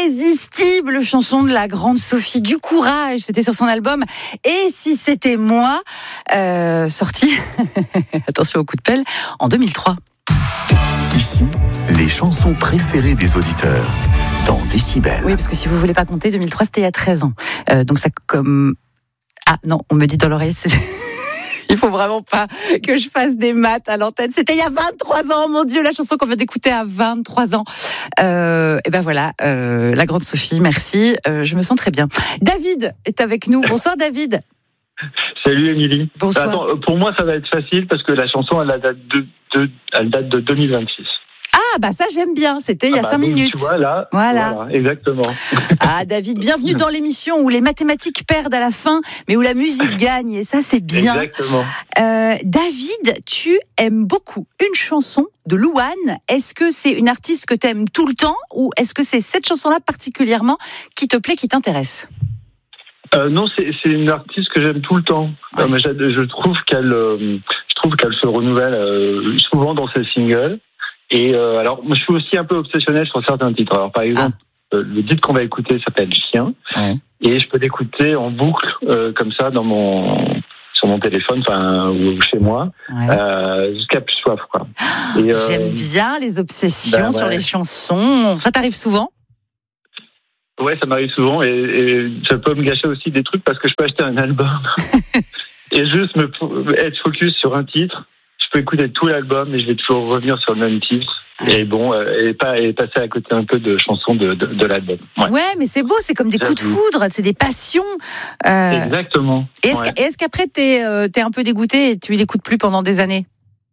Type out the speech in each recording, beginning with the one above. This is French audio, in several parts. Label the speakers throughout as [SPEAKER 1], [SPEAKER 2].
[SPEAKER 1] Irrésistible chanson de la grande Sophie du Courage. C'était sur son album Et si c'était moi, sorti, attention au coup de pelle, en 2003.
[SPEAKER 2] Ici, les chansons préférées des auditeurs dans Décibel.
[SPEAKER 1] Oui, parce que si vous voulez pas compter, 2003 c'était il y a 13 ans. Donc ça comme... Ah non, on me dit dans l'oreille, il faut vraiment pas que je fasse des maths à l'antenne. C'était il y a 23 ans, mon Dieu, la chanson qu'on vient d'écouter à 23 ans. Et ben voilà, la grande Sophie, merci. Je me sens très bien. David est avec nous. Bonsoir David.
[SPEAKER 3] Salut Émilie.
[SPEAKER 1] Bonsoir.
[SPEAKER 3] Attends, pour moi ça va être facile parce que la chanson elle date de 2026.
[SPEAKER 1] Ah bah ça j'aime bien, c'était il y a 5 minutes.
[SPEAKER 3] Tu vois là, voilà exactement.
[SPEAKER 1] Ah David, bienvenue dans l'émission où les mathématiques perdent à la fin, mais où la musique gagne, et ça c'est bien.
[SPEAKER 3] Exactement.
[SPEAKER 1] David, tu aimes beaucoup une chanson de Louane. Est-ce que c'est une artiste que tu aimes tout le temps, ou est-ce que c'est cette chanson-là particulièrement qui te plaît, qui t'intéresse ?
[SPEAKER 3] Non, c'est une artiste que j'aime tout le temps.
[SPEAKER 1] Ouais.
[SPEAKER 3] Mais je trouve qu'elle se renouvelle souvent dans ses singles. Et alors, moi, je suis aussi un peu obsessionnel sur certains titres. Alors, par exemple, le titre qu'on va écouter s'appelle Chien, et je peux l'écouter en boucle comme ça sur mon téléphone, ou chez moi, jusqu'à plus soif, quoi. Et,
[SPEAKER 1] j'aime bien les obsessions sur les chansons. Ça t'arrive souvent ?
[SPEAKER 3] Ouais, ça m'arrive souvent, et ça peut me gâcher aussi des trucs parce que je peux acheter un album et juste être focus sur un titre. Je peux écouter tout l'album, mais je vais toujours revenir sur le même titre. Et bon, et passer à côté un peu de chansons de l'album.
[SPEAKER 1] Ouais, mais c'est beau, c'est comme des coups de foudre, c'est des passions.
[SPEAKER 3] Exactement.
[SPEAKER 1] Et est-ce qu'après t'es un peu dégoûté et tu l'écoutes plus pendant des années ?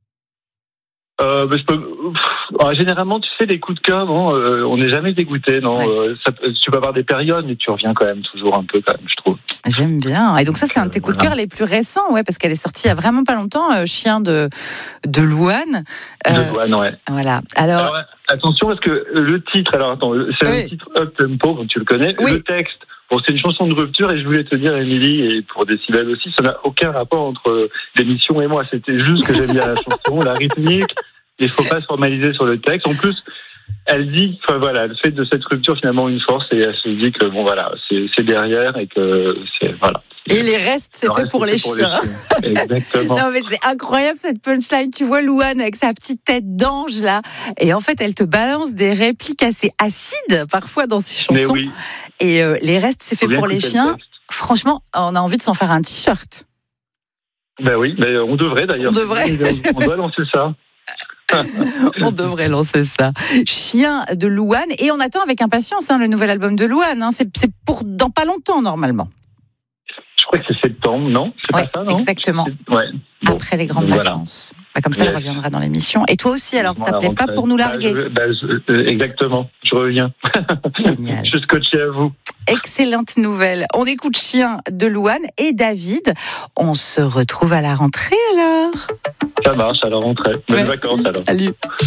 [SPEAKER 3] Généralement, tu sais, les coups de cœur, non, on n'est jamais dégoûté, non. Tu peux avoir des périodes, mais tu reviens quand même toujours un peu, quand même, je trouve.
[SPEAKER 1] J'aime bien. Et donc ça, c'est un de tes coups de cœur les plus récents, parce qu'elle est sortie il y a vraiment pas longtemps, Chien de Louane.
[SPEAKER 3] De Louane, ouais.
[SPEAKER 1] Voilà. Alors
[SPEAKER 3] attention, parce que le titre, c'est un titre up-tempo, comme tu le connais.
[SPEAKER 1] Oui.
[SPEAKER 3] Le texte, c'est une chanson de rupture, et je voulais te dire, Émilie, et pour Décibel aussi, ça n'a aucun rapport entre l'émission et moi. C'était juste que j'aime bien la chanson, la rythmique. Il faut pas se formaliser sur le texte. En plus, elle dit, elle fait de cette rupture finalement une force, et elle se dit que c'est derrière, et que c'est voilà.
[SPEAKER 1] Et les restes, c'est fait pour les chiens.
[SPEAKER 3] Exactement.
[SPEAKER 1] Non, mais c'est incroyable cette punchline. Tu vois Louane avec sa petite tête d'ange là, et en fait, elle te balance des répliques assez acides parfois dans ses chansons.
[SPEAKER 3] Mais oui.
[SPEAKER 1] Et les restes, c'est fait pour les chiens. Franchement, on a envie de s'en faire un t-shirt.
[SPEAKER 3] Ben oui, mais on devrait d'ailleurs. On doit lancer ça.
[SPEAKER 1] On devrait lancer ça. Chien de Louane, et on attend avec impatience le nouvel album de Louane. C'est pour dans pas longtemps normalement.
[SPEAKER 3] Je crois que c'est septembre, non ? C'est pas ça, non ?
[SPEAKER 1] Exactement. Après les grandes vacances. Comme ça, il reviendra dans l'émission. Et toi aussi, alors, t'appelais pas pour nous larguer.
[SPEAKER 3] Exactement, je reviens.
[SPEAKER 1] Génial.
[SPEAKER 3] Je suis scotché à vous.
[SPEAKER 1] Excellente nouvelle. On écoute Chien de Louane et David. On se retrouve à la rentrée alors.
[SPEAKER 3] Ça marche, à la rentrée. Bonnes vacances alors.
[SPEAKER 1] Salut.